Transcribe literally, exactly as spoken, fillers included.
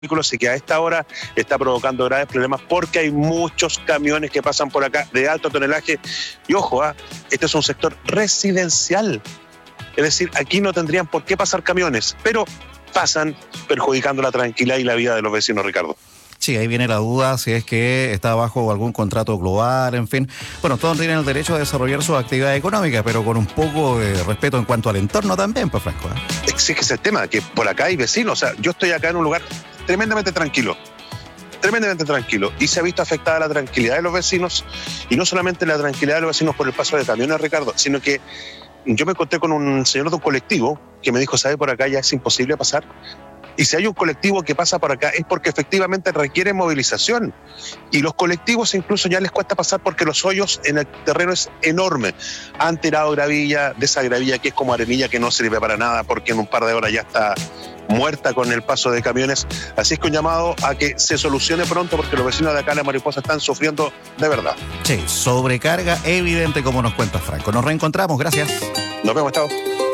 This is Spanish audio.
y que a esta hora está provocando graves problemas porque hay muchos camiones que pasan por acá de alto tonelaje. Y ojo, ¿eh? este es un sector residencial. Es decir, aquí no tendrían por qué pasar camiones, pero pasan perjudicando la tranquilidad y la vida de los vecinos, Ricardo. Sí, ahí viene la duda si es que está bajo algún contrato global, en fin. Bueno, todos tienen el derecho a desarrollar sus actividades económicas, pero con un poco de respeto en cuanto al entorno también, pues, Franco. ¿eh? Sí, que es el tema, que por acá hay vecinos. O sea, yo estoy acá en un lugar tremendamente tranquilo, tremendamente tranquilo, y se ha visto afectada la tranquilidad de los vecinos, y no solamente la tranquilidad de los vecinos por el paso de camiones, Ricardo, sino que yo me encontré con un señor de un colectivo que me dijo, ¿sabe? Por acá ya es imposible pasar. Y si hay un colectivo que pasa por acá es porque efectivamente requiere movilización. Y los colectivos incluso ya les cuesta pasar porque los hoyos en el terreno es enorme. Han tirado gravilla, de esa gravilla que es como arenilla que no sirve para nada porque en un par de horas ya está muerta con el paso de camiones. Así es que un llamado a que se solucione pronto porque los vecinos de acá en La Mariposa están sufriendo de verdad. Sí, sobrecarga evidente como nos cuenta Franco. Nos reencontramos, gracias. Nos vemos, chao.